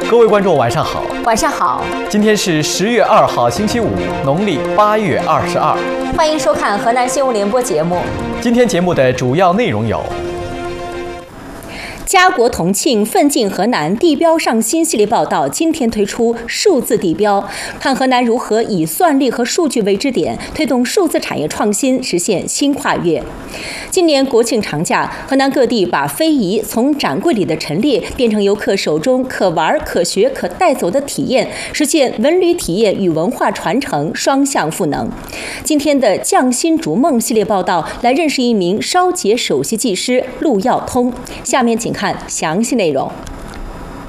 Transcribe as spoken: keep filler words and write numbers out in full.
各位观众，晚上好。 晚上好。 今天是十月二号，星期五，农历八月二十二。 欢迎收看河南新闻联播节目。 今天节目的主要内容有： 家国同庆，奋进河南地标上新系列报道今天推出数字地标，看河南如何以算力和数据为支点，推动数字产业创新，实现新跨越。今年国庆长假，河南各地把非遗从展柜里的陈列变成游客手中可玩、可学、可带走的体验，实现文旅体验与文化传承双向赋能。今天的匠心逐梦系列报道，来认识一名烧结首席技师陆耀通。下面请看详细内容。